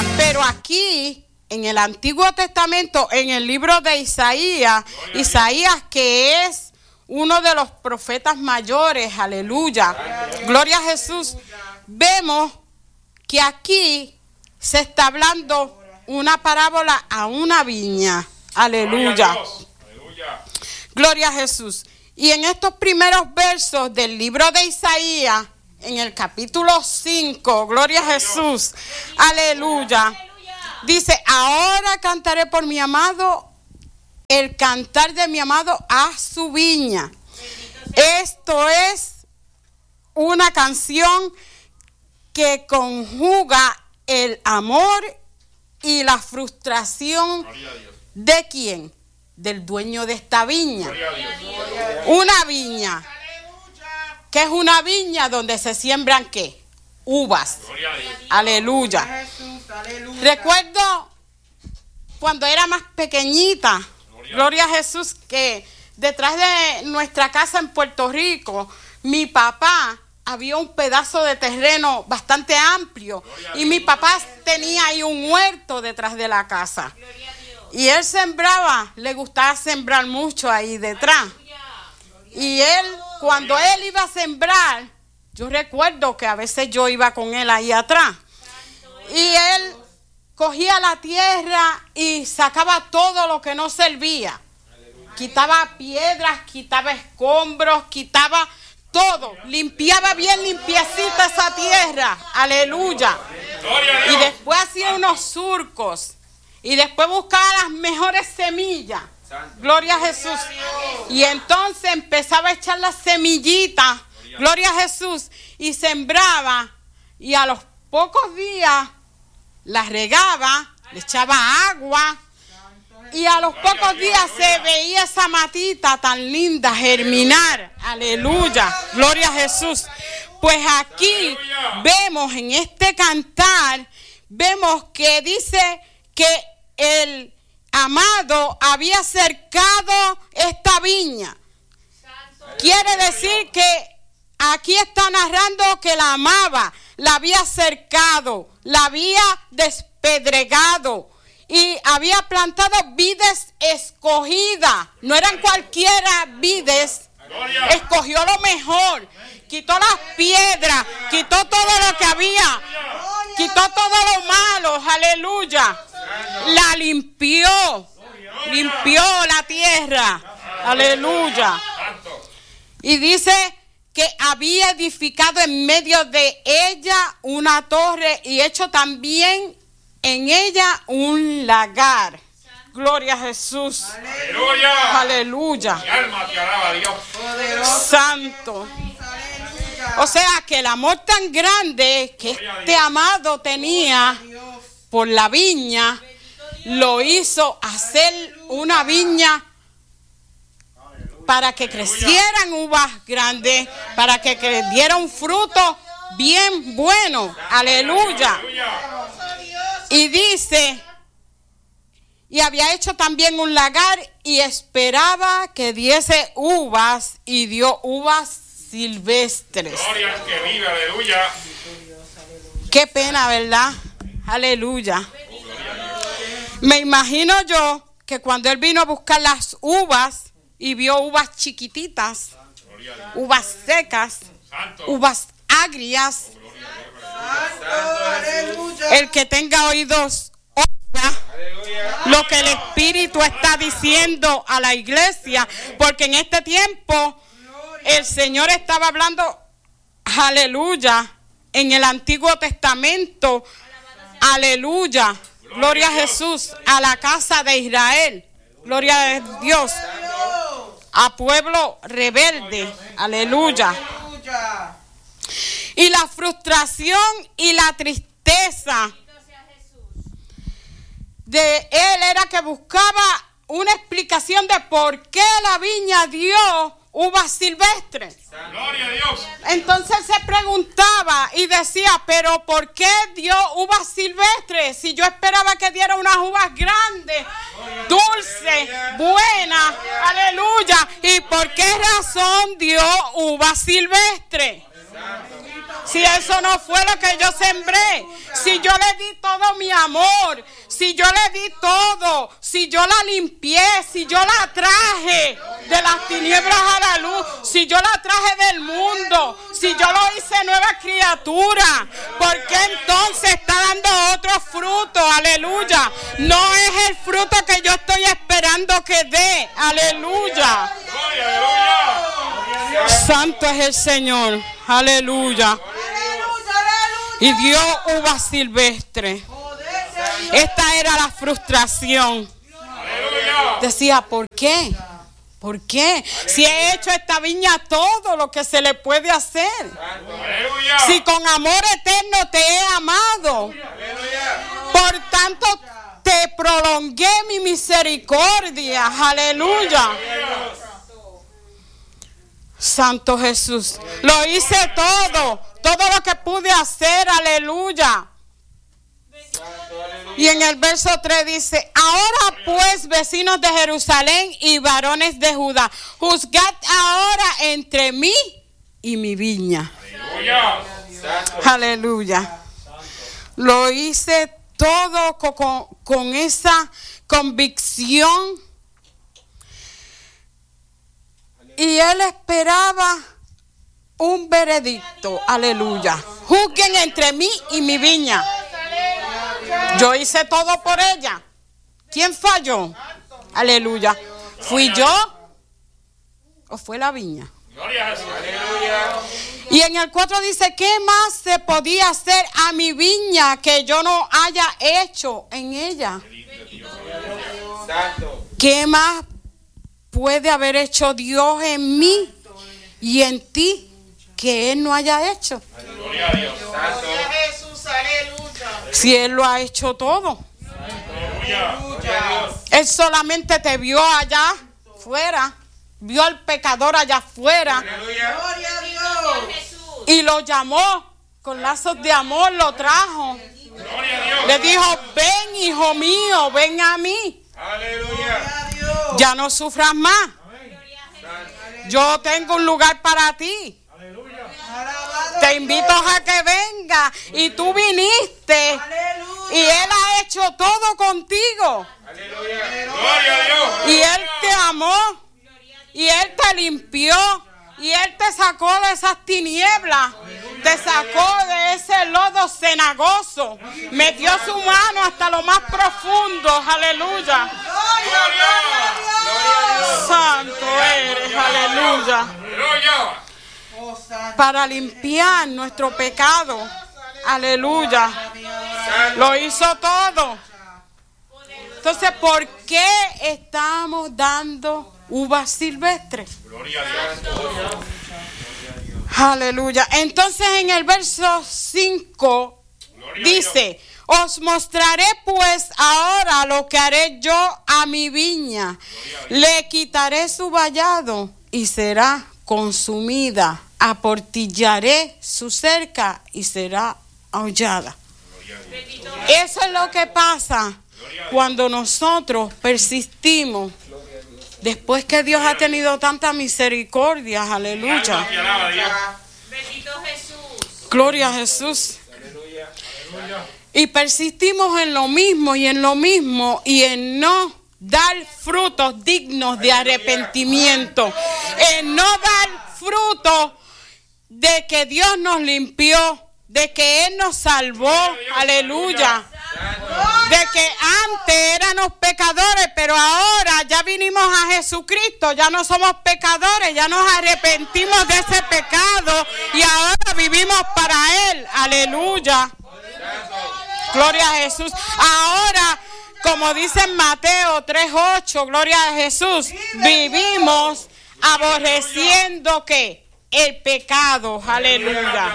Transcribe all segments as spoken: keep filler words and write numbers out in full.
Pero aquí, en el Antiguo Testamento, en el libro de Isaías, Isaías que es uno de los profetas mayores, aleluya, gloria a Jesús, vemos que aquí se está hablando una parábola a una viña, aleluya, gloria a Jesús. Y en estos primeros versos del libro de Isaías, en el capítulo cinco, gloria a Jesús, aleluya, dice, ahora cantaré por mi amado, el cantar de mi amado a su viña. Esto es una canción que conjuga el amor y la frustración de quién, del dueño de esta viña. Una viña, que es una viña donde se siembran ¿qué? Uvas. Aleluya. Recuerdo cuando era más pequeñita, gloria a Jesús, que detrás de nuestra casa en Puerto Rico, mi papá había un pedazo de terreno bastante amplio y mi papá tenía ahí un huerto detrás de la casa. Y él sembraba, le gustaba sembrar mucho ahí detrás. Y él, cuando él iba a sembrar, yo recuerdo que a veces yo iba con él ahí atrás. Y él cogía la tierra y sacaba todo lo que no servía. Quitaba piedras, quitaba escombros, quitaba todo. Limpiaba bien limpiecita esa tierra. Aleluya. Y después hacía unos surcos. Y después buscaba las mejores semillas. Gloria a Jesús. Y entonces empezaba a echar las semillitas. Gloria a Jesús. Y sembraba. Y a los pocos días las regaba. Le echaba agua. Y a los pocos días se veía esa matita tan linda germinar. Aleluya. Gloria a Jesús. Pues aquí vemos en este cantar, vemos que dice que el amado había cercado esta viña. Quiere decir que aquí está narrando que la amaba, la había cercado, la había despedregado y había plantado vides escogidas. No eran cualquiera vides, escogió lo mejor, quitó las piedras, quitó todo lo que había, quitó todo lo malo, aleluya. La limpió, limpió la tierra, aleluya. Y dice que había edificado en medio de ella una torre y hecho también en ella un lagar. Gloria a Jesús. Aleluya. Aleluya. Mi alma te alaba a Dios. Santo. O sea que el amor tan grande que este amado tenía por la viña, lo hizo hacer una viña para que crecieran uvas grandes, para que diera un fruto bien bueno. Aleluya. Y dice, y había hecho también un lagar y esperaba que diese uvas y dio uvas silvestres. Gloria al que vive, aleluya. Qué pena, ¿verdad? Aleluya. Me imagino yo que cuando él vino a buscar las uvas y vio uvas chiquititas, uvas secas, uvas agrias, el que tenga oídos, oiga lo que el Espíritu está diciendo a la iglesia, porque en este tiempo el Señor estaba hablando, aleluya, en el Antiguo Testamento, aleluya, gloria a Jesús, a la casa de Israel, gloria a Dios, a pueblo rebelde, aleluya. Y la frustración y la tristeza de él era que buscaba una explicación de por qué la viña dio uvas silvestres. Gloria a Dios. Entonces se preguntaba y decía, pero ¿por qué dio uvas silvestres? Si yo esperaba que diera unas uvas grandes, dulces, buenas, aleluya. ¿Y por qué razón dio uvas silvestres? Si eso no fue lo que yo sembré. si yo le di todo mi amor, si yo le di todo, si yo la limpié, si yo la traje de las tinieblas a la luz, si yo la traje del mundo, si yo lo hice nueva criatura, ¿por qué entonces está dando otro fruto? Aleluya. No es el fruto que yo estoy esperando que dé. Aleluya. Santo es el Señor. Aleluya. Y dio uva silvestre. Esta era la frustración. Decía, ¿por qué? ¿Por qué? Si he hecho esta viña todo lo que se le puede hacer. Si con amor eterno te he amado. Por tanto te prolongué mi misericordia. Aleluya. Santo Jesús. Lo hice todo. Todo lo que pude hacer. Aleluya. Y en el verso tres dice, ahora pues, vecinos de Jerusalén y varones de Judá, juzgad ahora entre mí y mi viña. Aleluya. Aleluya. Lo hice todo con, con, con esa convicción. Y él esperaba un veredicto. Aleluya. Juzguen entre mí y mi viña. Yo hice todo por ella. ¿Quién falló? Aleluya. ¿Fui yo o fue la viña? Y en el cuatro dice, ¿qué más se podía hacer a mi viña que yo no haya hecho en ella? ¿Qué más puede haber hecho Dios en mí y en ti que Él no haya hecho? Gloria a Dios. Gloria a Jesús, aleluya. Si Él lo ha hecho todo. Él solamente te vio allá fuera, vio al pecador allá afuera. Gloria a Dios. Y lo llamó con lazos de amor, lo trajo. Le dijo, ven hijo mío, ven a mí. Aleluya. Ya no sufras más. Yo tengo un lugar para ti. Te invito a que venga. Y tú viniste. Y Él ha hecho todo contigo. Gloria a Dios. Y Él te amó. Y Él te limpió. Y Él te sacó de esas tinieblas. Te sacó de ese lodo cenagoso. Metió su mano hasta lo más profundo. Aleluya. Santo eres. Aleluya. Para limpiar nuestro pecado. Aleluya. Lo hizo todo. Entonces, ¿por qué estamos dando uvas silvestres? Aleluya. Entonces, en el verso cinco dice, os mostraré pues ahora lo que haré yo a mi viña. Le quitaré su vallado y será consumida. Aportillaré su cerca y será aullada. Eso es lo que pasa cuando nosotros persistimos después que Dios ha tenido tanta misericordia. Aleluya. Gloria a Jesús. Y persistimos en lo mismo y en lo mismo y en no dar frutos dignos de arrepentimiento, en no dar frutos de que Dios nos limpió, de que Él nos salvó, aleluya, de que antes éramos pecadores, pero ahora ya vinimos a Jesucristo, ya no somos pecadores, ya nos arrepentimos de ese pecado y ahora vivimos para Él, aleluya, gloria a Jesús. Ahora, como dice en Mateo tres ocho, gloria a Jesús, vivimos aborreciendo ¿qué? El pecado, aleluya.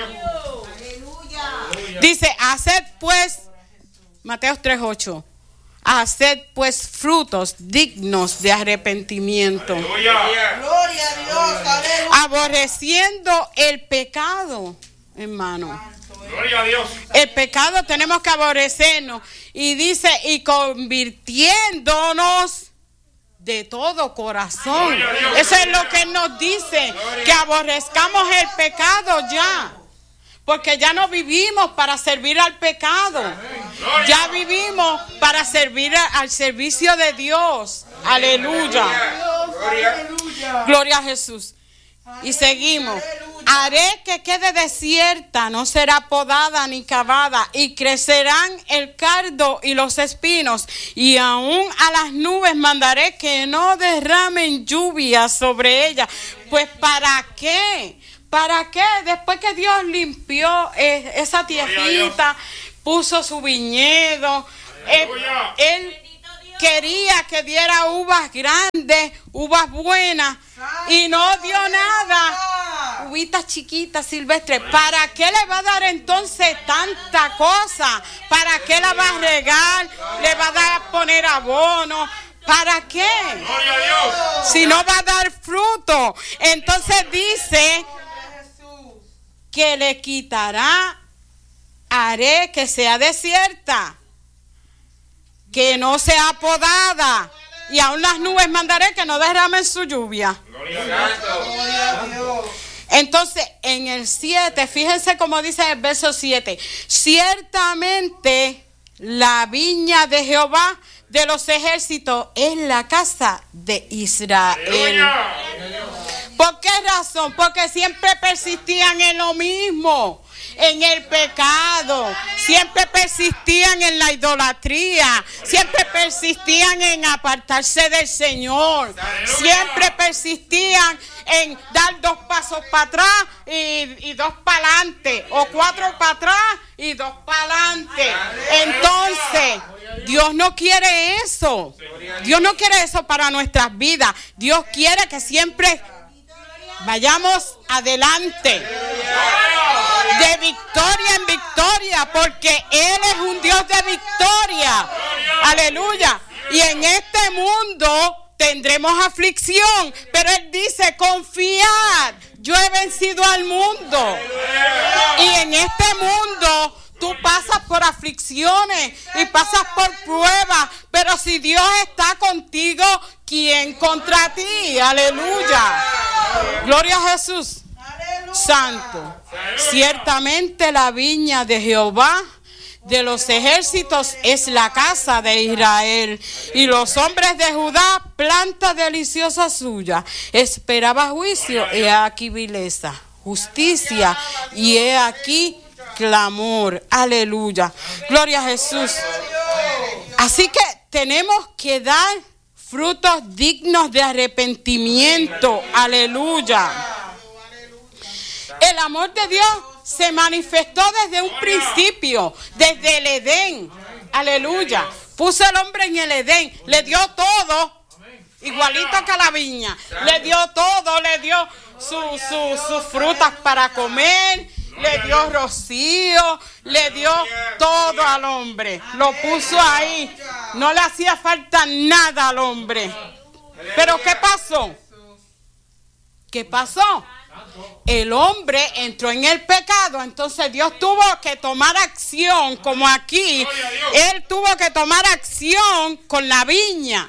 Dice, haced pues, Mateo tres ocho, haced pues frutos dignos de arrepentimiento. Gloria a Dios, aleluya. Aborreciendo el pecado, hermano. Gloria a Dios. El pecado tenemos que aborrecernos. Y dice, y convirtiéndonos de todo corazón. Eso es lo que Él nos dice, que aborrezcamos el pecado ya. Porque ya no vivimos para servir al pecado. Ya vivimos para servir a- al servicio de Dios. Aleluya. Gloria a Jesús. Y seguimos. Haré que quede desierta, no será podada ni cavada, y crecerán el cardo y los espinos, y aún a las nubes mandaré que no derramen lluvia sobre ella. Pues ¿para qué? ¿Para qué? Después que Dios limpió eh, esa tierrita, puso su viñedo, eh, él quería que diera uvas grandes, uvas buenas, y no dio nada. Uvitas chiquitas, silvestres. ¿Para qué le va a dar entonces tanta cosa? ¿Para qué la va a regar? ¿Le va a dar poner abono? ¿Para qué? Gloria a Dios. Si no va a dar fruto. Entonces dice que le quitará, haré que sea desierta, que no sea podada, y aún las nubes mandaré que no derramen su lluvia. Gloria a Dios. Entonces, en el siete, fíjense cómo dice el verso siete. Ciertamente la viña de Jehová de los ejércitos es la casa de Israel. Aleluya. ¿Por qué razón? Porque siempre persistían en lo mismo, en el pecado, siempre persistían en la idolatría, siempre persistían en apartarse del Señor, siempre persistían en dar dos pasos para atrás y, y dos para adelante, o cuatro para atrás y dos para adelante. Entonces, Dios no quiere eso. Dios no quiere eso para nuestras vidas. Dios quiere que siempre vayamos adelante, de victoria en victoria, porque Él es un Dios de victoria. Aleluya. Y en este mundo tendremos aflicción, pero Él dice: confiad, yo he vencido al mundo. Y en este mundo tú pasas por aflicciones y pasas por pruebas, pero si Dios está contigo, ¿quién contra ti? Aleluya. Gloria a Jesús. Santo. Ciertamente la viña de Jehová de los ejércitos es la casa de Israel, y los hombres de Judá, planta deliciosa suya. Esperaba juicio, y he aquí vileza, justicia, y he aquí clamor. Aleluya. Gloria a Jesús. Así que tenemos que dar frutos dignos de arrepentimiento. Aleluya. El amor de Dios se manifestó desde un principio, desde el Edén. Aleluya. Puso al hombre en el Edén, le dio todo, igualito que a la viña. Le dio todo, le dio sus su, sus frutas para comer, le dio rocío, le dio todo al hombre. Lo puso ahí. No le hacía falta nada al hombre. Pero ¿qué pasó? ¿Qué pasó? El hombre entró en el pecado, entonces Dios tuvo que tomar acción, como aquí, Él tuvo que tomar acción con la viña.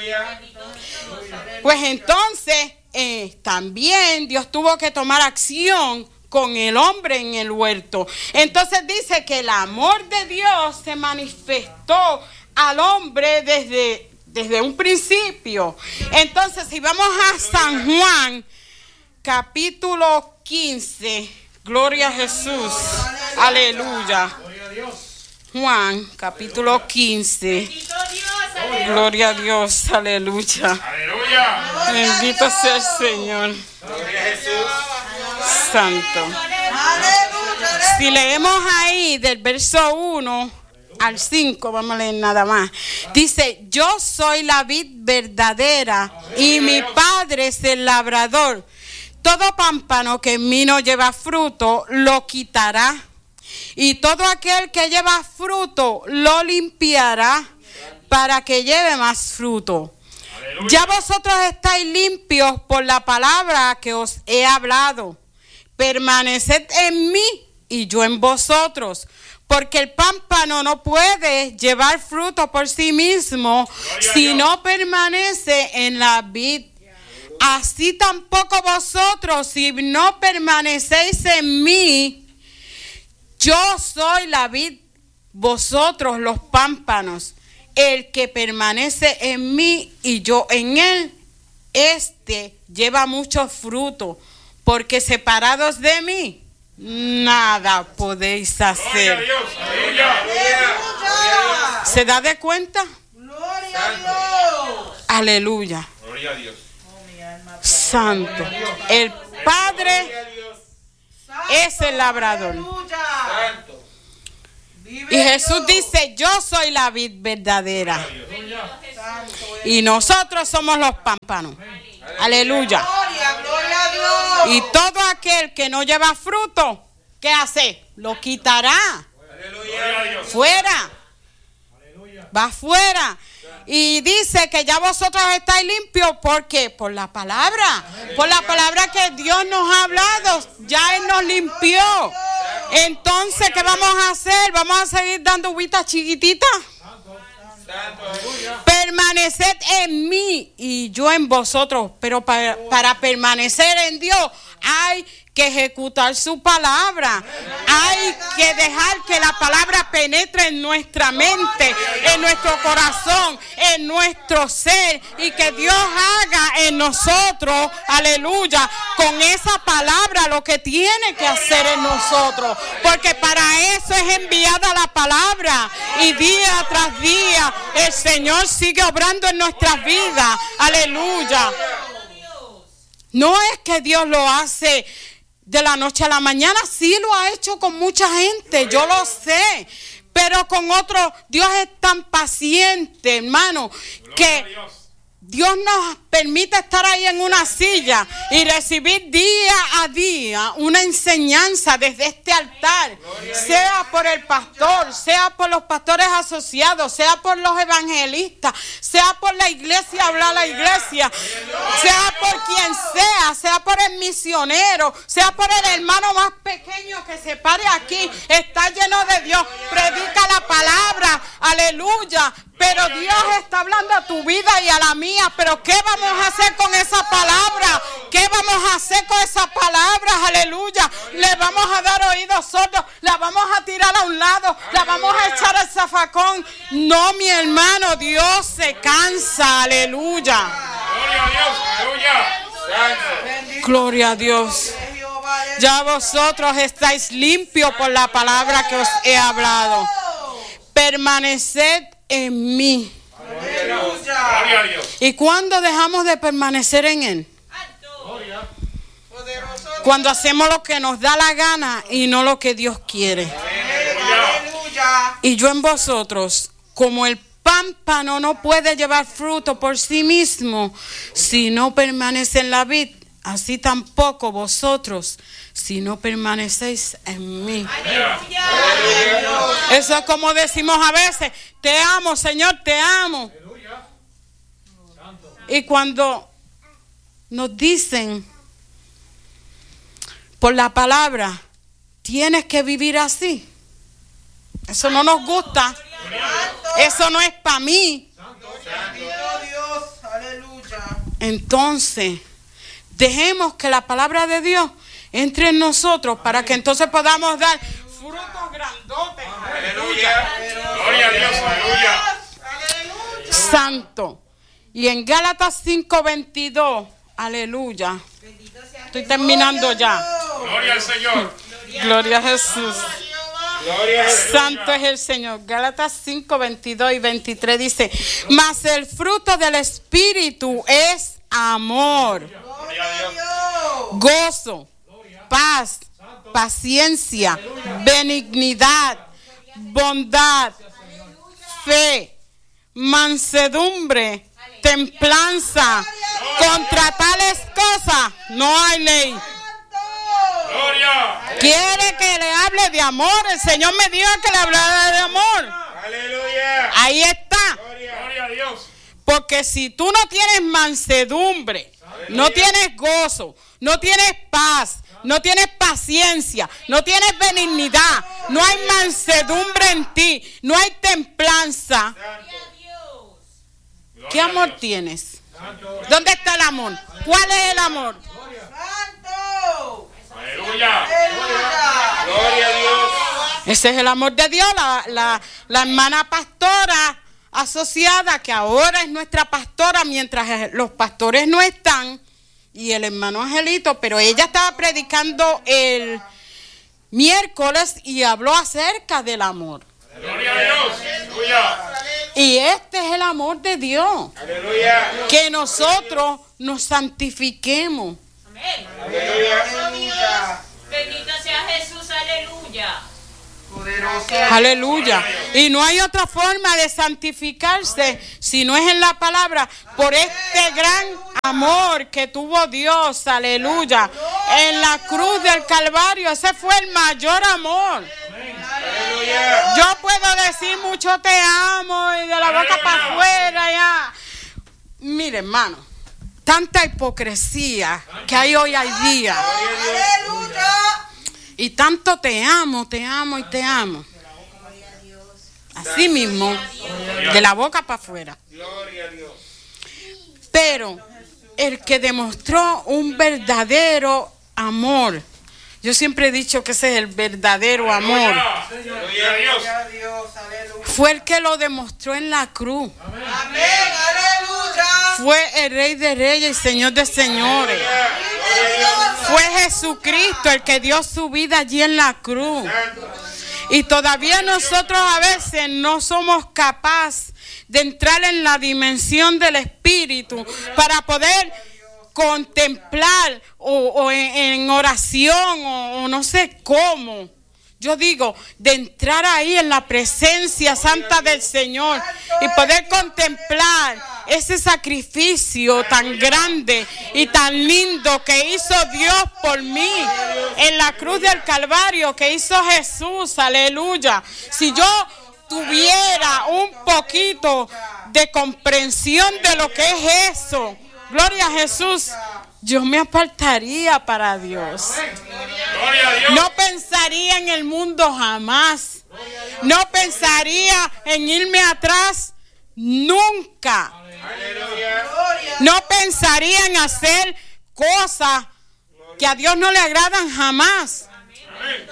Pues entonces eh, también Dios tuvo que tomar acción con el hombre en el huerto. Entonces dice que el amor de Dios se manifestó al hombre desde, desde un principio. Entonces, si vamos a San Juan, capítulo quince, gloria a Jesús, aleluya. Juan, capítulo quince, gloria a Dios, aleluya. Aleluya. Bendito sea el Señor. Gloria a Jesús. Santo. Si leemos ahí del verso uno al cinco, vamos a leer nada más. Dice: yo soy la vid verdadera y mi Padre es el labrador. Todo pámpano que en mí no lleva fruto, lo quitará. Y todo aquel que lleva fruto, lo limpiará para que lleve más fruto. Aleluya. Ya vosotros estáis limpios por la palabra que os he hablado. Permaneced en mí y yo en vosotros. Porque el pámpano no puede llevar fruto por sí mismo si no permanece en la vid. Así tampoco vosotros, si no permanecéis en mí, Yo soy la vid, vosotros los pámpanos. El que permanece en mí y yo en él, este lleva mucho fruto, porque separados de mí, nada podéis hacer. ¿Se da de cuenta? Gloria a Dios. Aleluya. Gloria a Dios. Santo. El Padre es el labrador. Aleluya. Santo. Vive Y Jesús Dios. dice, yo soy la vid verdadera. Santo es. Y nosotros somos los pámpanos. Aleluya. Gloria, gloria a Dios. Y todo aquel que no lleva fruto, ¿qué hace? Lo quitará. Aleluya. Fuera. Va fuera. Y dice que ya vosotros estáis limpios. ¿Por qué? Por la palabra. Por la palabra que Dios nos ha hablado. Ya Él nos limpió. Entonces, ¿qué vamos a hacer? ¿Vamos a seguir dando uvita chiquitita? Permaneced en mí y yo en vosotros. Pero para, para permanecer en Dios hay que ejecutar su palabra. Hay que dejar que la palabra penetre en nuestra mente, en nuestro corazón, en nuestro ser, y que Dios haga en nosotros, aleluya, con esa palabra lo que tiene que hacer en nosotros, porque para eso es enviada la palabra, y día tras día el Señor sigue obrando en nuestras vidas, aleluya. No es que Dios lo hace de la noche a la mañana, sí lo ha hecho con mucha gente, yo lo sé, pero con otros, Dios es tan paciente, hermano, que Dios nos permite estar ahí en una silla y recibir día a día una enseñanza desde este altar, sea por el pastor, sea por los pastores asociados, sea por los evangelistas, sea por la iglesia, hablar la iglesia, sea por quien sea, sea por el misionero, sea por el hermano más pequeño que se pare aquí, está lleno de Dios, predica la palabra, aleluya. Pero Dios está hablando a tu vida y a la mía. Pero ¿qué vamos a hacer con esa palabra? ¿Qué vamos a hacer con esa palabra? Aleluya. Le vamos a dar oídos sordos. La vamos a tirar a un lado. La vamos a echar al zafacón. No, mi hermano. Dios se cansa. Aleluya. Gloria a Dios. Aleluya. Santo. Gloria a Dios. Ya vosotros estáis limpios por la palabra que os he hablado. Permaneced en mí. Gloria a Dios. ¿Y cuándo dejamos de permanecer en Él? Cuando hacemos lo que nos da la gana y no lo que Dios quiere. Aleluya. Y yo en vosotros, como el pámpano no puede llevar fruto por sí mismo si no permanece en la vid, así tampoco vosotros si no permanecéis en mí. Eso es como decimos a veces, te amo, Señor, te amo. Y cuando nos dicen por la palabra, tienes que vivir así, eso no nos gusta, eso no es para mí. Entonces, dejemos que la palabra de Dios entre en nosotros para que entonces podamos dar frutos grandotes. Aleluya. Gloria a Dios. Aleluya. Santo. Y en Gálatas cinco veintidós, aleluya. Estoy terminando ya. Gloria al Señor. Gloria a Jesús. Gloria a Jesús. Santo es el Señor. Gálatas cinco veintidós y veintitrés dice, mas el fruto del Espíritu es amor, Gloria a Dios. gozo, paz, paciencia, benignidad, bondad, fe, mansedumbre, templanza. Contra tales cosas no hay ley. Gloria. Quiere que le hable de amor. El Señor me dijo que le hablara de amor. Aleluya. Ahí está. Gloria a Dios. Porque si tú no tienes mansedumbre, no tienes gozo, no tienes paz, no tienes paciencia, no tienes benignidad, no hay mansedumbre en ti, no hay templanza, ¿qué amor tienes? ¿Dónde está el amor? ¿Cuál es el amor? Santo. Aleluya. Aleluya. Gloria a Dios. Ese es el amor de Dios. La, la, la hermana pastora asociada, que ahora es nuestra pastora mientras los pastores no están, y el hermano Angelito, pero ella estaba predicando el miércoles y habló acerca del amor. Gloria a Dios. Aleluya. Y este es el amor de Dios. Aleluya. Que nosotros nos santifiquemos. Amén. Aleluya. Bendito sea Jesús, aleluya. Poderoso. Aleluya. Y no hay otra forma de santificarse si no es en la palabra, por este gran amor que tuvo Dios. Aleluya. En la cruz del Calvario, ese fue el mayor amor. Aleluya. Yo puedo decir mucho te amo y de la boca para afuera ya. Mire, hermano, tanta hipocresía que hay hoy hay día. Aleluya. Y tanto te amo, te amo y te amo. Así mismo, de la boca para afuera. Gloria a Dios. Pero el que demostró un verdadero amor, yo siempre he dicho que ese es el verdadero amor, Gloria a Dios. Gloria a Dios. Aleluya. fue el que lo demostró en la cruz. Amén. Aleluya. Fue el Rey de Reyes y Señor de Señores. Fue Jesucristo el que dio su vida allí en la cruz. Y todavía nosotros a veces no somos capaces de entrar en la dimensión del Espíritu para poder contemplar o, o en, en oración o, o no sé cómo. Yo digo, de entrar ahí en la presencia santa del Señor y poder contemplar ese sacrificio tan grande y tan lindo que hizo Dios por mí en la cruz del Calvario, que hizo Jesús, aleluya. Si yo tuviera un poquito de comprensión de lo que es eso, gloria a Jesús, yo me apartaría para Dios. Gloria a Dios. No pensaría en el mundo jamás. No pensaría en irme atrás nunca. Aleluya. No pensaría en hacer cosas que a Dios no le agradan jamás. Amén.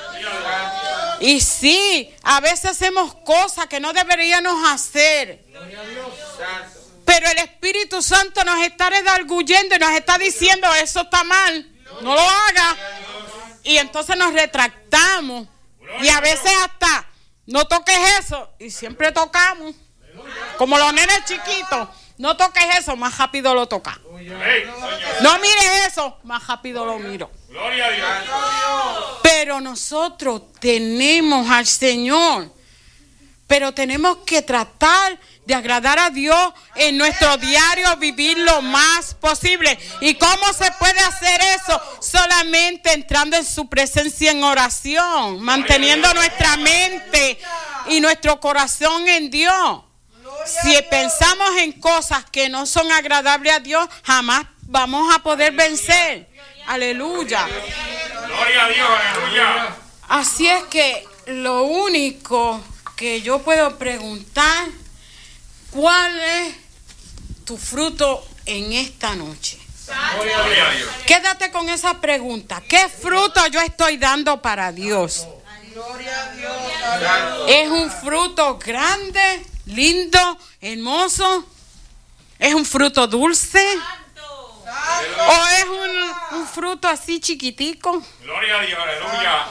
Y sí, a veces hacemos cosas que no deberíamos hacer. Santo. Pero el Espíritu Santo nos está redarguyendo y nos está diciendo, eso está mal, no lo haga. Y entonces nos retractamos. Y a veces hasta, no toques eso. Y siempre tocamos. Como los nenes chiquitos. No toques eso, más rápido lo toca. Amén, Señor. No mires eso, más rápido lo miro. Gloria a Dios. Pero nosotros tenemos al Señor. Pero tenemos que tratar de agradar a Dios en nuestro diario vivir lo más posible. ¿Y cómo se puede hacer eso? Solamente entrando en su presencia en oración, manteniendo nuestra mente y nuestro corazón en Dios. Si pensamos en cosas que no son agradables a Dios, jamás vamos a poder vencer. Aleluya. Gloria a Dios. Aleluya. Así es que lo único que yo puedo preguntar, ¿cuál es tu fruto en esta noche? Gloria a Dios. Quédate con esa pregunta. ¿Qué fruto yo estoy dando para Dios? Gloria a Dios. ¿Es un fruto grande, lindo, hermoso? ¿Es un fruto dulce? ¿O es un, un fruto así chiquitico, Gloria a Dios. Aleluya.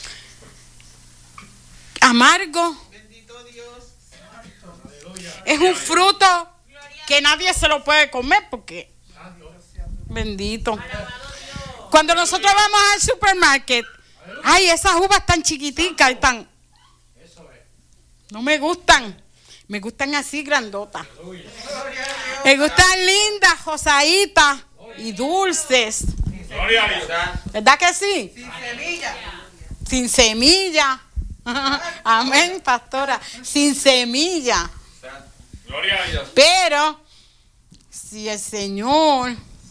amargo? Bendito Dios. Es un fruto que nadie se lo puede comer porque... Bendito. Cuando nosotros vamos al supermercado, ay, esas uvas tan chiquiticas y tan... No me gustan. Me gustan así grandotas. Me gustan lindas, rosaditas y dulces. Gloria a Dios. ¿Verdad que sí? Sin semilla. Sin semilla. Amén, pastora. Sin semilla. Gloria a Dios. Pero si el Señor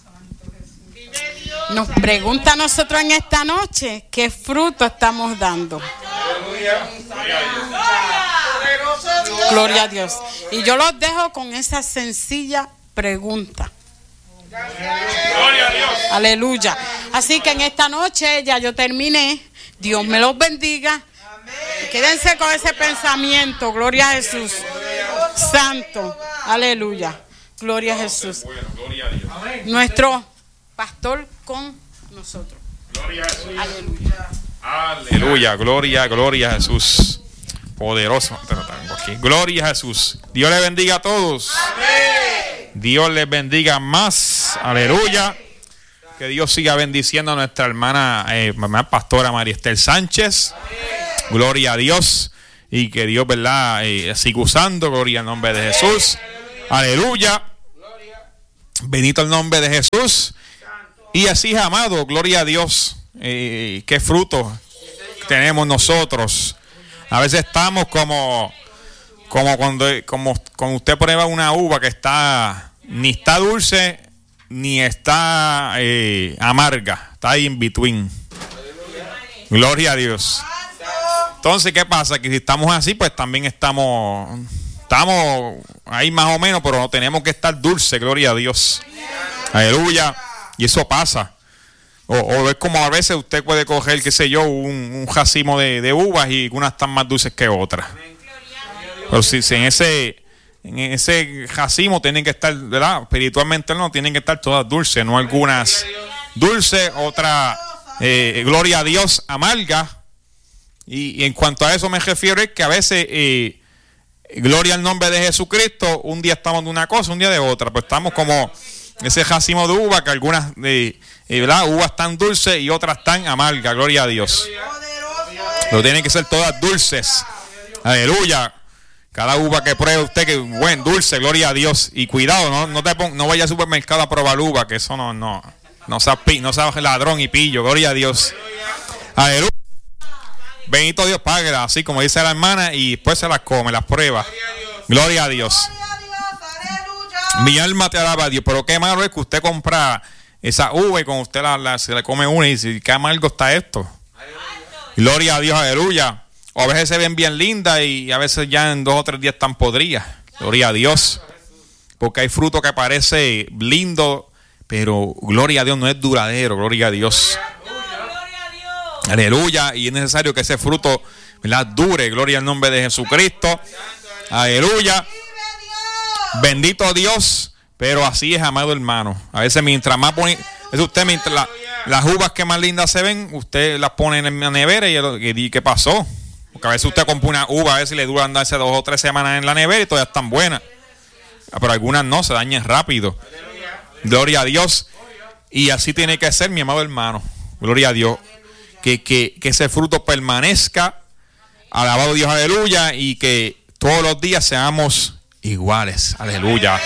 nos pregunta a nosotros en esta noche, ¿qué fruto estamos dando? Aleluya. Gloria a Dios. Poderoso Dios. Gloria a Dios. Y yo los dejo con esa sencilla pregunta. Gloria a Dios. Aleluya. Así que en esta noche ya yo terminé. Dios me los bendiga. Quédense con ese pensamiento. Gloria a Jesús. Santo. Aleluya. Gloria a Jesús. Nuestro pastor con nosotros. Gloria a Jesús. Aleluya. Aleluya, gloria, gloria a Jesús. Poderoso. Te lo tengo aquí. Gloria a Jesús. Dios les bendiga a todos. Amén. Dios les bendiga más. Aleluya. Que Dios siga bendiciendo a nuestra hermana, eh, mamá pastora María Estel Sánchez. Amén. Gloria a Dios. Y que Dios, ¿verdad? Eh, siga usando. Gloria al nombre de Jesús. Aleluya. Bendito el nombre de Jesús. Y así, amado, gloria a Dios. Eh, qué fruto tenemos nosotros. A veces estamos como, como cuando, como cuando usted prueba una uva que está, ni está dulce, ni está eh, amarga. Está ahí in between. Gloria a Dios. Entonces, ¿qué pasa? Que si estamos así, pues también estamos, estamos ahí más o menos, pero no tenemos que estar dulce, gloria a Dios. Aleluya. Y eso pasa. O, o es como a veces usted puede coger, qué sé yo, un, un racimo de, de uvas y unas están más dulces que otras. Pero si, si en ese en ese racimo tienen que estar, ¿verdad? Espiritualmente no, tienen que estar todas dulces, no algunas dulces, otras, eh, gloria a Dios, amargas. Y, y en cuanto a eso me refiero es que a veces, eh, gloria al nombre de Jesucristo, un día estamos de una cosa, un día de otra, pues estamos como ese racimo de uva que algunas eh, eh, ¿verdad? Uvas tan dulces y otras tan amargas, gloria a Dios. Pero tienen que ser todas dulces. Aleluya. Cada uva que pruebe usted que buen dulce, gloria a Dios. Y cuidado, no, no te pon, no vaya al supermercado a probar uva, que eso no, no, no sea, no sea ladrón y pillo, gloria a Dios. Aleluya. Bendito Dios, páguela, así como dice la hermana, y después se las come, las prueba. Gloria a Dios. Mi alma te alaba a Dios, pero qué malo es que usted compra esa uva y cuando usted la, la, se le come una y dice, qué amargo está esto. Gloria a Dios, aleluya. O a veces se ven bien lindas y a veces ya en dos o tres días están podridas. Gloria a Dios. Porque hay fruto que parece lindo, pero gloria a Dios no es duradero, gloria a Dios. Aleluya. Y es necesario que ese fruto, ¿verdad?, dure, gloria al nombre de Jesucristo. Aleluya. Bendito Dios, pero así es, amado hermano. A veces mientras más bonito, es usted, mientras la, las uvas que más lindas se ven, usted las pone en la nevera y, y ¿qué pasó? Porque a veces usted compra una uva, a veces le dura andarse dos o tres semanas en la nevera y todavía están buenas. Pero algunas no, se dañan rápido. Gloria a Dios. Y así tiene que ser, mi amado hermano. Gloria a Dios. Que, que, que ese fruto permanezca. Alabado Dios, aleluya. Y que todos los días seamos iguales, aleluya.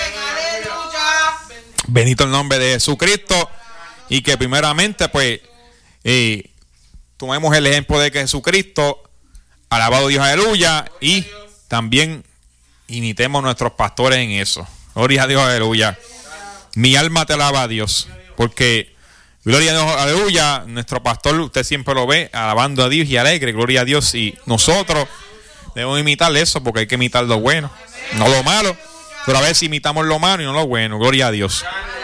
Bendito el nombre de Jesucristo. Y que primeramente pues eh, tomemos el ejemplo de que Jesucristo, alabado Dios, aleluya, y también imitemos a nuestros pastores en eso. Gloria a Dios, aleluya. Mi alma te alaba a Dios, porque gloria a Dios, aleluya, nuestro pastor usted siempre lo ve alabando a Dios y alegre, gloria a Dios, y nosotros debemos imitar eso porque hay que imitar lo bueno, no lo malo, pero a veces imitamos lo malo y no lo bueno, gloria a Dios.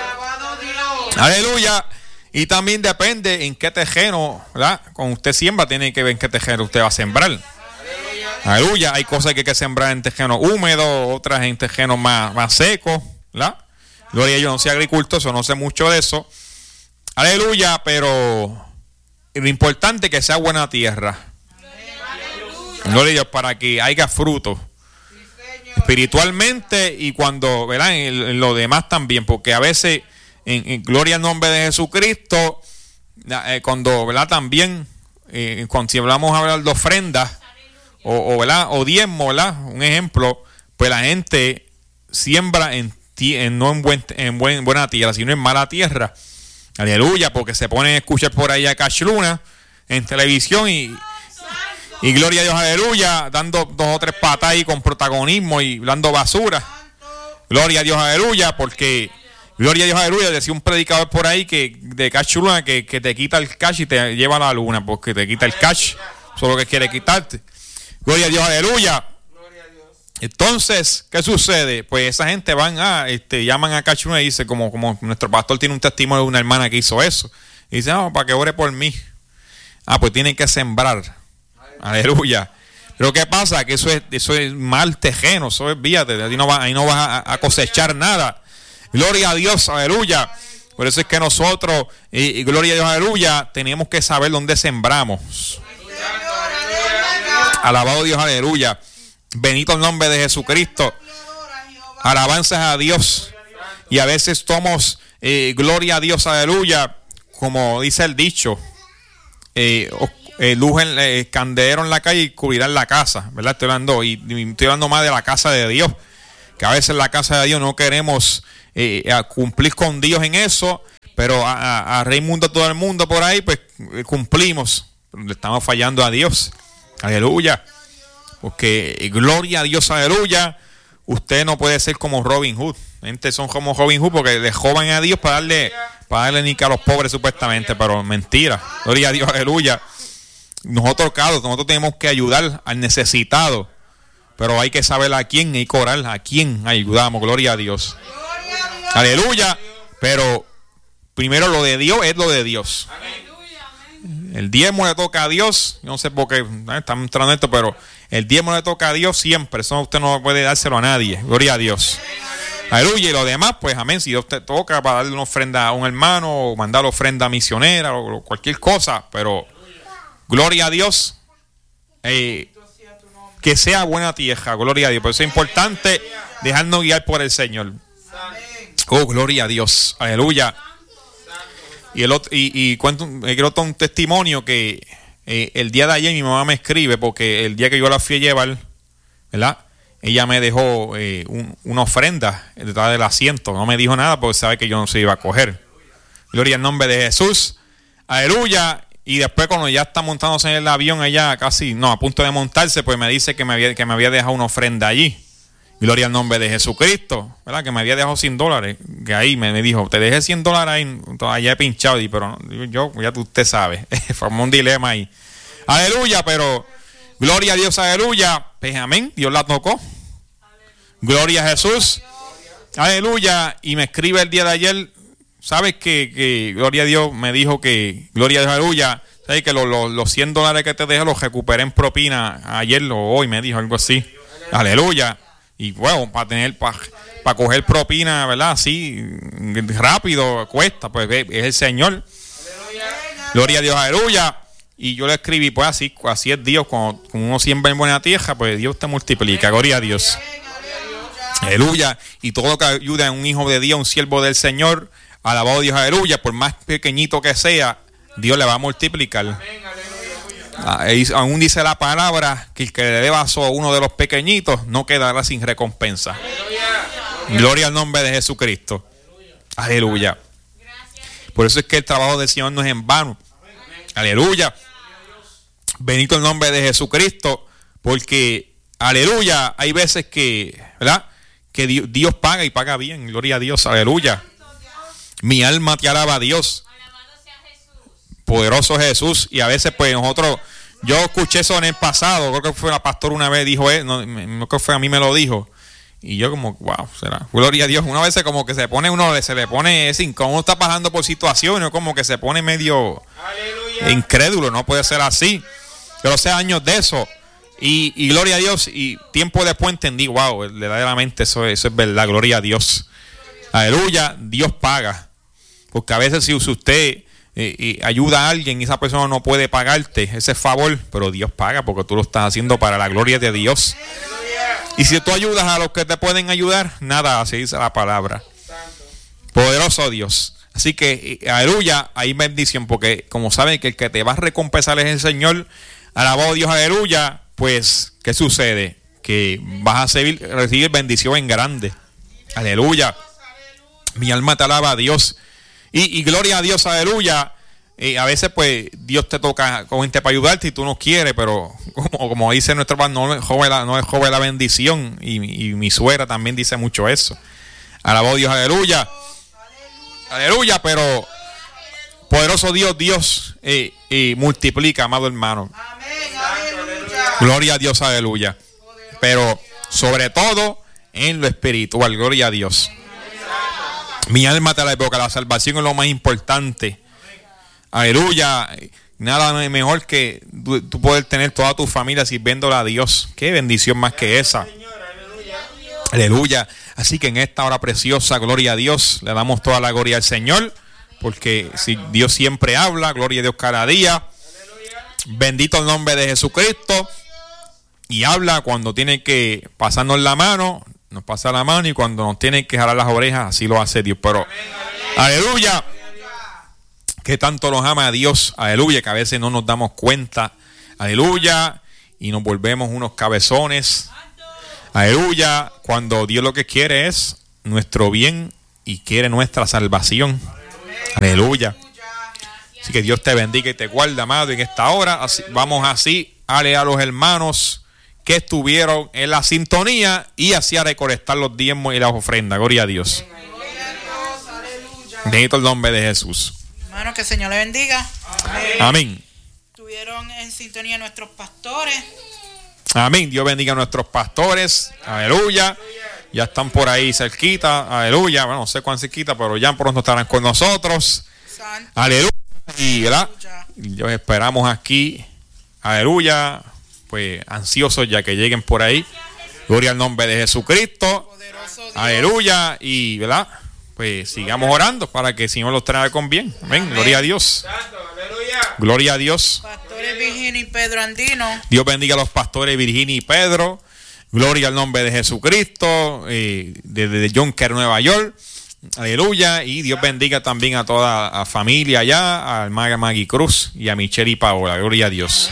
Aleluya. Y también depende en qué terreno, ¿verdad? Cuando usted siembra, tiene que ver en qué terreno usted va a sembrar. Aleluya. Aleluya. Hay cosas que hay que sembrar en terrenos húmedos, otras en terrenos más, más secos, ¿verdad? Gloria, yo no soy agricultor, eso no sé mucho de eso. Aleluya, pero lo importante es que sea buena tierra. Gloria a Dios, para que haya fruto espiritualmente y cuando, ¿verdad? En, en lo demás también, porque a veces en, en gloria al nombre de Jesucristo, eh, cuando, ¿verdad? También eh, cuando si hablamos hablar de ofrendas o, o, ¿verdad? O diezmo, ¿verdad? Un ejemplo, pues la gente siembra en, en no en, buen, en buen, buena tierra, sino en mala tierra. Aleluya, porque se ponen a escuchar por ahí a Cash Luna en televisión y Y gloria a Dios, aleluya, dando dos o tres patas ahí con protagonismo y dando basura. Gloria a Dios, aleluya, porque gloria a Dios, aleluya, decía un predicador por ahí que de cash luna que, que te quita el cash y te lleva a la luna, porque te quita el cash, eso es lo que quiere quitarte. Gloria a Dios, aleluya. Entonces, ¿qué sucede? Pues esa gente van a, este, llaman a cash luna y dice, como, como nuestro pastor tiene un testimonio de una hermana que hizo eso. Y dice, no, para que ore por mí. Ah, pues tienen que sembrar. Aleluya. Pero ¿qué pasa? Que eso es, eso es mal terreno, eso es, fíjate, ahí no, va, ahí no vas a, a cosechar nada. Gloria a Dios, aleluya. Por eso es que nosotros, y, y gloria a Dios, aleluya, tenemos que saber dónde sembramos. Alabado Dios, aleluya. Bendito el nombre de Jesucristo. Alabanzas a Dios. Y a veces tomamos, eh, gloria a Dios, aleluya, como dice el dicho, eh, eh, luz en, eh, candelero en la calle y cubrirá en la casa, ¿verdad? Estoy hablando, y, y estoy hablando más de la casa de Dios, que a veces en la casa de Dios no queremos eh, a cumplir con Dios en eso, pero a, a, a Raimundo, todo el mundo por ahí, pues eh, cumplimos, pero le estamos fallando a Dios, aleluya, porque eh, gloria a Dios, aleluya. Usted no puede ser como Robin Hood. Gente son como Robin Hood porque le joban a Dios para darle, para darle ni que a los pobres supuestamente, pero mentira. Gloria a Dios, aleluya. Nosotros, claro, nosotros tenemos que ayudar al necesitado, pero hay que saber a quién hay que orar, a quién ayudamos. Gloria a Dios. Aleluya. Pero primero lo de Dios es lo de Dios. El diezmo le toca a Dios. Yo no sé por qué ¿eh? Estamos entrando en esto, pero el diezmo le toca a Dios siempre. Eso usted no puede dárselo a nadie. Gloria a Dios. Aleluya. Y lo demás, pues amén. Si Dios te toca para darle una ofrenda a un hermano, o mandar ofrenda misionera, o cualquier cosa, pero gloria a Dios. Eh, que sea buena tierra. Gloria a Dios. Por eso es importante dejarnos guiar por el Señor. Oh, gloria a Dios. Aleluya. Y, el otro, y, y cuento quiero un testimonio que eh, el día de ayer mi mamá me escribe, porque el día que yo la fui a llevar, ¿verdad? Ella me dejó eh, un, una ofrenda detrás del asiento. No me dijo nada porque sabe que yo no se iba a coger. Gloria al nombre de Jesús. Aleluya. Y después cuando ya está montándose en el avión, ella casi, no, a punto de montarse, pues me dice que me había, que me había dejado una ofrenda allí. Gloria al nombre de Jesucristo, ¿verdad? Que me había dejado cien dólares. Que ahí me, me dijo, te dejé cien dólares ahí. Allá he pinchado. Y, pero yo, ya usted sabe. Formó un dilema ahí. Aleluya, pero gloria a Dios, aleluya. Pues amén. Dios la tocó. Gloria a Jesús. Aleluya. Y me escribe el día de ayer. ¿Sabes que, que gloria a Dios me dijo que, gloria a Dios, aleluya? ¿Sabes que los, los, los cien dólares que te dejé los recuperé en propina ayer o hoy? Me dijo algo así. Aleluya. Y bueno, para tener, para, para coger propina, ¿verdad? Así, rápido, cuesta, pues es el Señor. Gloria a Dios, aleluya. Y yo le escribí, pues así, así es Dios, cuando, cuando uno siembra en buena tierra, pues Dios te multiplica, gloria a Dios. Aleluya. Y todo lo que ayuda a un hijo de Dios, un siervo del Señor, alabado Dios, aleluya, por más pequeñito que sea, Dios le va a multiplicar. Ah, aún dice la palabra que el que le dé vaso a uno de los pequeñitos no quedará sin recompensa. Aleluya. Gloria al nombre de Jesucristo. Aleluya. Aleluya. Por eso es que el trabajo del Señor no es en vano. Aleluya. Bendito el nombre de Jesucristo. Porque, aleluya, hay veces que, ¿verdad? Que Dios, Dios paga y paga bien. Gloria a Dios. Aleluya. Mi alma te alaba a Dios. Poderoso Jesús. Y a veces pues nosotros, yo escuché eso en el pasado, creo que fue la pastora una vez dijo, eh, no, no creo que fue a mí me lo dijo, y yo como, wow, será, gloria a Dios. Una vez como que se pone uno, se le pone, sin como uno está pasando por situaciones, como que se pone medio aleluya, incrédulo, no puede ser así, pero hace años de eso, y, y gloria a Dios, y tiempo después entendí, wow, verdaderamente eso, eso es verdad, gloria a Dios, aleluya. Dios paga, porque a veces si usted y ayuda a alguien y esa persona no puede pagarte ese favor, pero Dios paga porque tú lo estás haciendo para la gloria de Dios. Y si tú ayudas a los que te pueden ayudar, nada, así dice la palabra. Poderoso Dios. Así que, aleluya, hay bendición, porque como saben que el que te va a recompensar es el Señor, alabado Dios, aleluya, pues, ¿qué sucede? Que vas a recibir, recibir bendición en grande. Aleluya. Mi alma te alaba a Dios. Y, y gloria a Dios, aleluya. Y a veces pues Dios te toca con gente para ayudarte y tú no quieres, pero como, como dice nuestro padre, no es joven la, no es joven la bendición. Y, y mi suegra también dice mucho eso. Alabado Dios, aleluya. Aleluya, pero poderoso Dios, Dios eh, eh, multiplica, amado hermano. Gloria a Dios, aleluya. Pero sobre todo en lo espiritual, gloria a Dios. Mi alma te la porque la salvación es lo más importante. Aleluya. Nada mejor que tú, tú poder tener toda tu familia sirviéndole a Dios. Qué bendición más que esa. Aleluya. Así que en esta hora preciosa, gloria a Dios, le damos toda la gloria al Señor, porque si Dios siempre habla, gloria a Dios cada día. Bendito el nombre de Jesucristo. Y habla cuando tiene que pasarnos la mano, nos pasa la mano, y cuando nos tiene que jalar las orejas, así lo hace Dios. Pero, aleluya, que tanto nos ama a Dios, aleluya, que a veces no nos damos cuenta, aleluya, y nos volvemos unos cabezones, aleluya, cuando Dios lo que quiere es nuestro bien y quiere nuestra salvación, aleluya. Así que Dios te bendiga y te guarde, amado, en esta hora. Así, vamos así, ale a los hermanos que estuvieron en la sintonía y así a recolectar los diezmos y las ofrendas. Gloria a Dios. Bendito el nombre de Jesús. Hermano, que el Señor le bendiga. Amén. Amén. Estuvieron en sintonía nuestros pastores. Amén. Dios bendiga a nuestros pastores. Aleluya. Ya están por ahí cerquita. Aleluya. Bueno, no sé cuán cerquita, pero ya pronto estarán con nosotros. Santo. Aleluya. Y ¿verdad? Los esperamos aquí. Aleluya. Pues ansiosos ya que lleguen por ahí. Gloria al nombre de Jesucristo. Poderoso Dios. Aleluya. Y ¿verdad? Pues sigamos orando para que el Señor los traiga con bien. Amén. Amén. Gloria a Dios. Gloria a Dios. Pastores Virginia y Pedro Andino. Dios bendiga a los pastores Virginia y Pedro. Gloria al nombre de Jesucristo. Eh, desde Jonker, Nueva York. Aleluya. Y Dios bendiga también a toda la familia allá, a Maga Maggie Cruz y a Michelle y Paola. Gloria a Dios.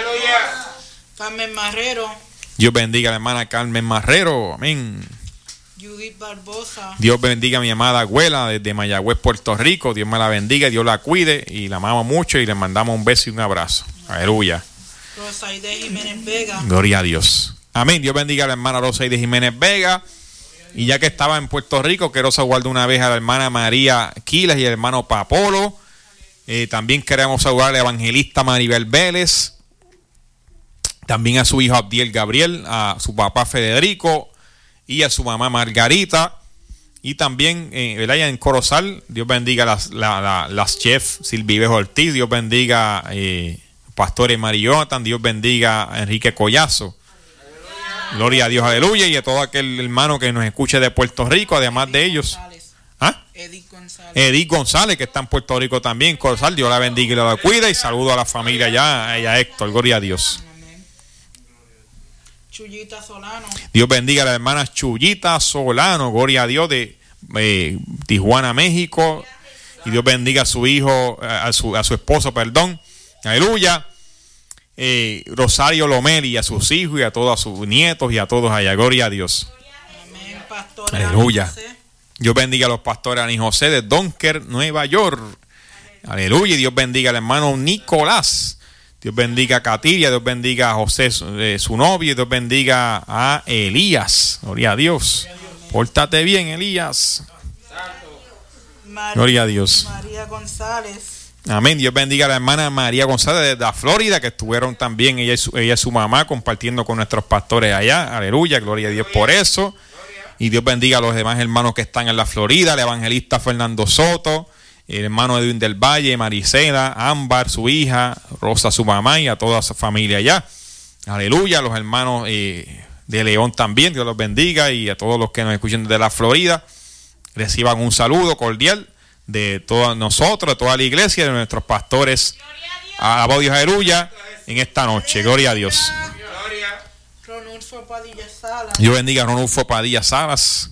Carmen Marrero. Dios bendiga a la hermana Carmen Marrero. Amén. Judith Barbosa. Dios bendiga a mi amada abuela desde Mayagüez, Puerto Rico. Dios me la bendiga, Dios la cuide y la amamos mucho y le mandamos un beso y un abrazo. Aleluya. Rosaide Jiménez Vega. Gloria a Dios. Amén. Dios bendiga a la hermana Rosaide Jiménez Vega. Y ya que estaba en Puerto Rico, quiero saludar de una vez a la hermana María Quiles y el hermano Papolo. Eh, también queremos saludar a la evangelista Maribel Vélez. También a su hijo Abdiel Gabriel, a su papá Federico y a su mamá Margarita. Y también, eh, ¿verdad? En Corozal, Dios bendiga a las, la, la, las chefs Silvives Ortiz. Dios bendiga a eh, pastores Marionatan. Dios bendiga a Enrique Collazo. Gloria a Dios, aleluya. Y a todo aquel hermano que nos escuche de Puerto Rico, además de ellos. ¿Ah? Edith González. Edith González, que está en Puerto Rico también. Corozal, Dios la bendiga y la cuida. Y saludo a la familia allá, y a Héctor. Gloria a Dios. Chuyita Solano. Dios bendiga a la hermana Chuyita Solano, gloria a Dios, de eh, Tijuana, México. Y Dios bendiga a su hijo, a su, a su esposo, perdón. Aleluya. Eh, Rosario Lomeli, a sus hijos y a todos sus nietos y a todos allá. Gloria a Dios. Amén. Pastor Aleluya. Dios bendiga a los pastores Ani José de Donker, Nueva York. Aleluya. Y Dios bendiga al hermano Nicolás. Dios bendiga a Katiria, Dios bendiga a José, eh, su novio, Dios bendiga a Elías. Gloria a Dios. Pórtate bien, Elías. Mar Gloria a Dios. María González. Amén. Dios bendiga a la hermana María González de la Florida, que estuvieron también ella y, su, ella y su mamá compartiendo con nuestros pastores allá. Aleluya. Gloria a Dios por eso. Y Dios bendiga a los demás hermanos que están en la Florida, el evangelista Fernando Soto, el hermano Edwin del Valle, Maricela, Ámbar, su hija, Rosa, su mamá, y a toda su familia allá. Aleluya, los hermanos eh, de León también, Dios los bendiga, y a todos los que nos escuchan desde la Florida, reciban un saludo cordial de todos nosotros, de toda la iglesia, de nuestros pastores. Alabado Dios, aleluya, en esta noche. Gloria a Dios. Ronulfo Padilla Salas. Dios bendiga a Ronulfo Padilla Salas.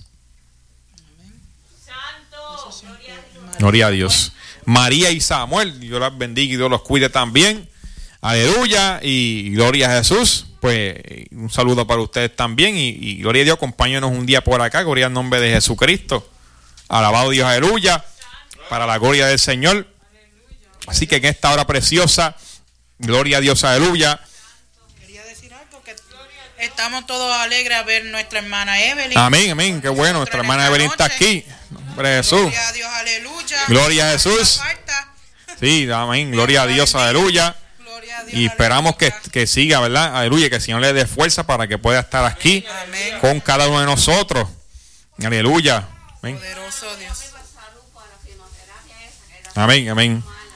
Gloria a Dios. María y Samuel, Dios las bendiga y Dios los cuide también. Aleluya y gloria a Jesús. Pues un saludo para ustedes también y, y gloria a Dios, acompáñenos un día por acá. Gloria al nombre de Jesucristo. Alabado Dios, aleluya. Para la gloria del Señor. Así que en esta hora preciosa, gloria a Dios, aleluya. Quería decir algo, que estamos todos alegres a ver nuestra hermana Evelyn. Amén, amén, qué bueno. Nuestra hermana Evelyn está aquí. Nombre de Jesús. Gloria a Dios, aleluya. Gloria a Jesús. Sí, amén. Gloria a Dios, aleluya. Gloria a Dios, Y esperamos que, que siga, ¿verdad? Aleluya, que el Señor le dé fuerza para que pueda estar aquí Amén. con cada uno de nosotros. Aleluya. Amén. Poderoso Dios. Amén, amén.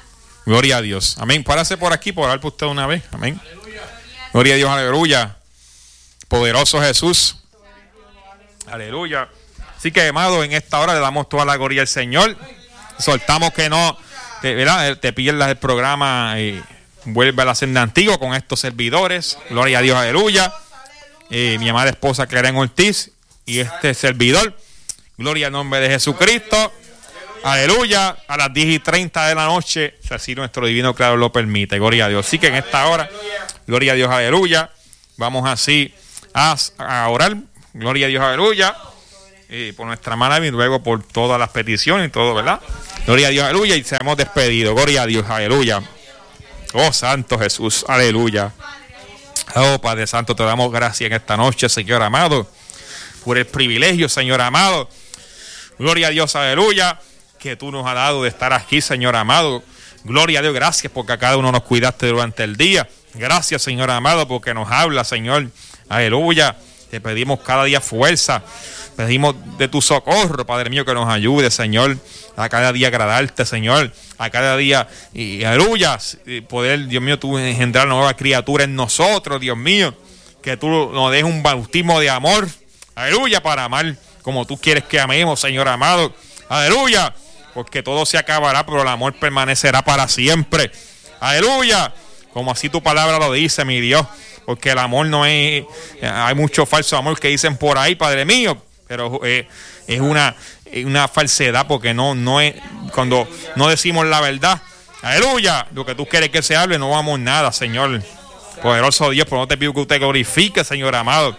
Gloria a Dios. Amén. Párase por aquí, por orar por usted una vez. Amén. Gloria a Dios, aleluya. Poderoso Jesús. Aleluya. Así que, amado, en esta hora le damos toda la gloria al Señor. Soltamos que no, te, ¿verdad? te pierdas el programa y vuelve a la senda antigua con estos servidores. Gloria a Dios, aleluya. Eh, mi amada esposa Karen Ortiz y este servidor. Gloria al nombre de Jesucristo. Aleluya. A las diez y treinta de la noche, si así nuestro divino creador lo permite. Gloria a Dios. Así que en esta hora, gloria a Dios, aleluya. Vamos así a, a orar. Gloria a Dios, aleluya. Y por nuestra hermana y luego por todas las peticiones y todo, ¿verdad? Gloria a Dios, aleluya. Y seamos despedidos. Gloria a Dios, aleluya. Oh, Santo Jesús, aleluya. Oh, Padre Santo, te damos gracias en esta noche, Señor amado, por el privilegio, Señor amado. Gloria a Dios, aleluya, que tú nos has dado de estar aquí, Señor amado. Gloria a Dios, gracias porque a cada uno nos cuidaste durante el día. Gracias, Señor amado, porque nos habla, Señor. Aleluya. Te pedimos cada día fuerza. Pedimos de tu socorro, Padre mío, que nos ayude, Señor, a cada día agradarte, Señor, a cada día, y aleluya, poder, Dios mío, tú engendrar una nueva criatura en nosotros, Dios mío, que tú nos des un bautismo de amor, aleluya, para amar como tú quieres que amemos, Señor amado, aleluya, porque todo se acabará, pero el amor permanecerá para siempre, aleluya, como así tu palabra lo dice, mi Dios, porque el amor no es, hay mucho falso amor que dicen por ahí, Padre mío, pero eh, es una, una falsedad, porque no, no es, cuando no decimos la verdad, aleluya, lo que tú quieres que se hable, no vamos nada, Señor. Poderoso Dios, pero no te pido que usted glorifique, Señor amado.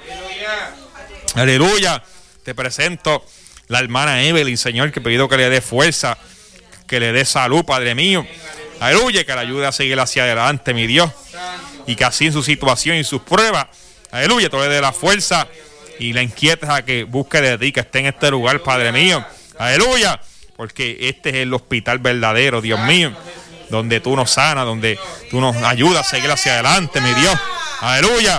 Aleluya. Te presento la hermana Evelyn, Señor, que pido que le dé fuerza, que le dé salud, Padre mío. Aleluya, que le ayude a seguir hacia adelante, mi Dios. Y que así en su situación y sus pruebas, aleluya, tú le dé la fuerza y la inquietas a que busque de ti, que esté en este lugar, Padre mío. Aleluya. Porque este es el hospital verdadero, Dios mío, donde tú nos sanas, donde tú nos ayudas a seguir hacia adelante, mi Dios. Aleluya.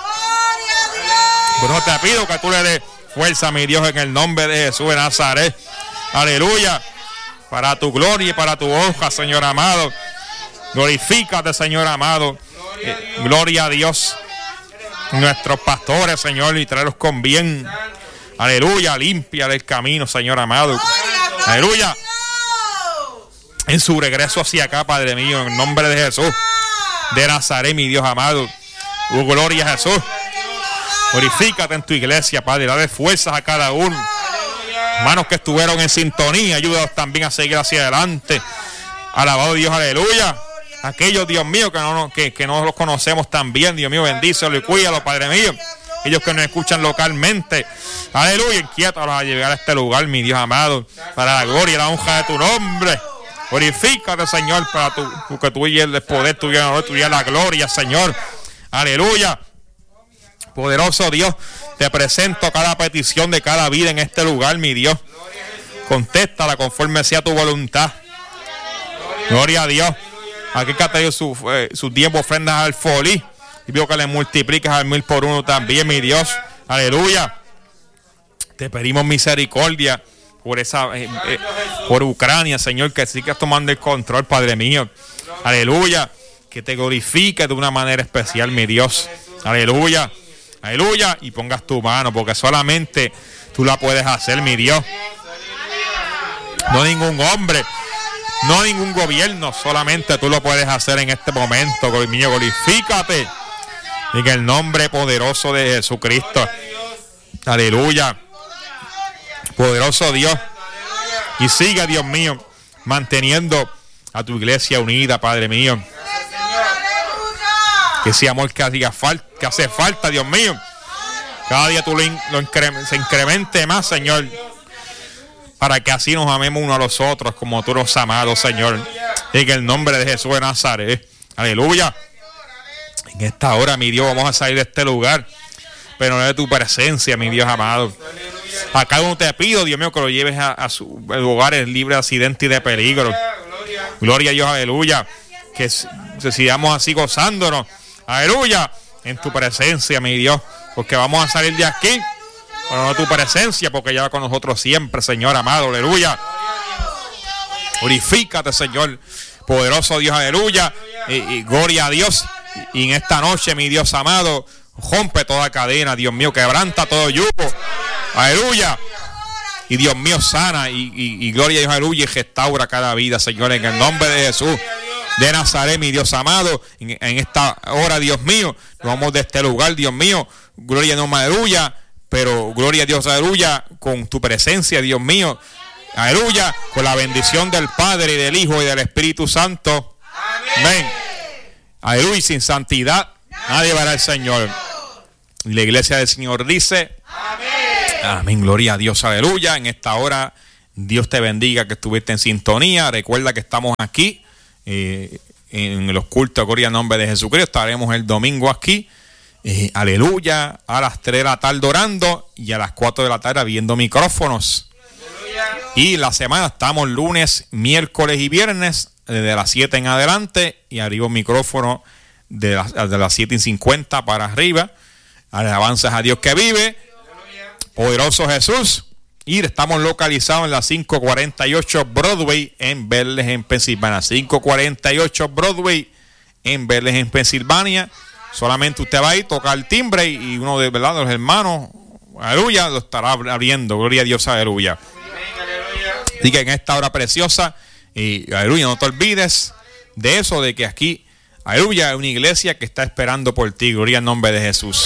Pero te pido que tú le des fuerza, mi Dios, en el nombre de Jesús de Nazaret. Aleluya. Para tu gloria y para tu honra, Señor amado. Glorifícate, Señor amado. Eh, gloria a Dios. Nuestros pastores, Señor, y traerlos con bien. Aleluya, limpia el camino, Señor amado. Aleluya. En su regreso hacia acá, Padre mío, en el nombre de Jesús de Nazaret, mi Dios amado. Oh, gloria a Jesús. Glorifícate en tu iglesia, Padre. Dale fuerzas a cada uno. Hermanos que estuvieron en sintonía, ayúdanos también a seguir hacia adelante. Alabado Dios, aleluya. Aquellos, Dios mío, que no, que, que no los conocemos tan bien, Dios mío, bendícelo y cuídalo, Padre mío. Ellos que nos escuchan localmente, aleluya, inquiétalos a llegar a este lugar, mi Dios amado, para la gloria y la honra de tu nombre. Glorifícate, Señor, para tu, que tú y el poder, tu y el honor, tu y la gloria, Señor. Aleluya. Poderoso Dios, te presento cada petición de cada vida en este lugar, mi Dios. Contéstala conforme sea tu voluntad. Gloria a Dios. Aquí que ha traído sus eh, su diezmo ofrendas al folí. Y veo que le multiplicas al mil por uno también, mi Dios. Aleluya. Te pedimos misericordia por esa eh, eh, por Ucrania, Señor, que sigas tomando el control, Padre mío. Aleluya. Que te glorifique de una manera especial, mi Dios. Aleluya. Aleluya. Y pongas tu mano, porque solamente tú la puedes hacer, mi Dios. No ningún hombre. No ningún gobierno, solamente tú lo puedes hacer en este momento, mío, glorifícate en el nombre poderoso de Jesucristo. Aleluya. Poderoso Dios. Y sigue, Dios mío, manteniendo a tu iglesia unida, Padre mío. Que ese amor que, haga falta, que hace falta, Dios mío, cada día tú lo, lo incre- se incremente más, Señor, para que así nos amemos unos a los otros como tú nos has amado, Señor. En el nombre de Jesús de Nazaret. Aleluya. En esta hora, mi Dios, vamos a salir de este lugar, pero no de tu presencia, mi Dios amado. A cada uno te pido, Dios mío, que lo lleves a, a sus lugares libres de accidente y de peligro. Gloria a Dios, aleluya. Que sigamos así gozándonos, aleluya, en tu presencia, mi Dios. Porque vamos a salir de aquí, pero no tu presencia, porque ya va con nosotros siempre, Señor amado, aleluya. Glorifícate, Señor, Poderoso Dios, aleluya. Y, y gloria a Dios. Y en esta noche, mi Dios amado, rompe toda cadena, Dios mío, quebranta todo yugo. Aleluya. Y Dios mío, sana y, y, y gloria a Dios, aleluya, y restaura cada vida, Señor, en el nombre de Jesús de Nazaret, mi Dios amado. En, en esta hora, Dios mío, nos vamos de este lugar, Dios mío, gloria a Dios, aleluya. Pero gloria a Dios, aleluya, con tu presencia, Dios mío, aleluya, con la bendición del Padre y del Hijo y del Espíritu Santo. Amén. Aleluya, y sin santidad nadie verá al Señor. Y la iglesia del Señor dice: amén. Amén, gloria a Dios, aleluya. En esta hora, Dios te bendiga que estuviste en sintonía. Recuerda que estamos aquí eh, en los cultos, gloria al nombre de Jesucristo. Estaremos el domingo aquí. Eh, aleluya, a las tres de la tarde orando y a las cuatro de la tarde viendo micrófonos. Aleluya. Y la semana estamos lunes, miércoles y viernes desde las siete en adelante y arriba un micrófono de las, de las siete y cincuenta para arriba. Alabanzas a Dios que vive. Aleluya. Poderoso Jesús. Y estamos localizados en la quinientos cuarenta y ocho Broadway en Bethlehem, Pensilvania. quinientos cuarenta y ocho Broadway en Bethlehem, Pensilvania. Solamente usted va ahí, toca el timbre y uno de, ¿verdad?, de los hermanos, aleluya, lo estará abriendo. Gloria a Dios, aleluya. Así que en esta hora preciosa, y aleluya, no te olvides de eso, de que aquí, aleluya, hay una iglesia que está esperando por ti. Gloria al nombre de Jesús.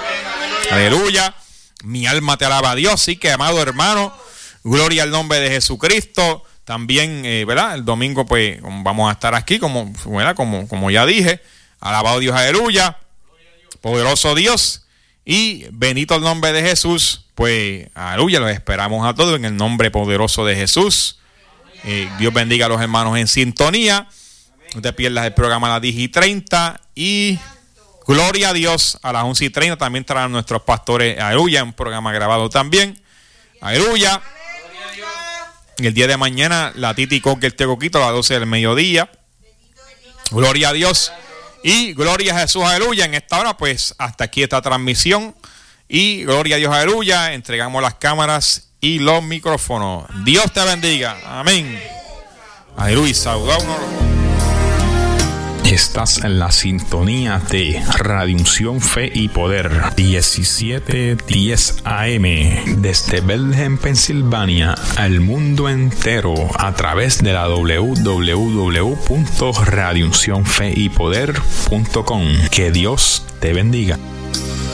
Aleluya. Mi alma te alaba a Dios. Así que, amado hermano, gloria al nombre de Jesucristo. También, eh, ¿verdad? El domingo, pues, vamos a estar aquí, como, ¿verdad? Como, como ya dije. Alabado Dios, aleluya. Poderoso Dios. Y bendito el nombre de Jesús. Pues, aleluya, los esperamos a todos en el nombre poderoso de Jesús. Eh, Dios bendiga a los hermanos en sintonía. No te pierdas el programa a las diez y treinta. Y gloria a Dios, a las once y treinta también traerán nuestros pastores, aleluya, un programa grabado también. Aleluya. El día de mañana, la Titi Coque, el Tecoquito, a las doce del mediodía. Gloria a Dios. Y gloria a Jesús, aleluya. En esta hora, pues, hasta aquí esta transmisión. Y gloria a Dios, aleluya. Entregamos las cámaras y los micrófonos. Dios te bendiga. Amén. Aleluya. Saludamos. Estás en la sintonía de Radio Unción, Fe y Poder, diecisiete diez A M, desde Bethlehem, Pensilvania, al mundo entero, a través de la doble u doble u doble u punto radio unción fe y poder punto com. Que Dios te bendiga.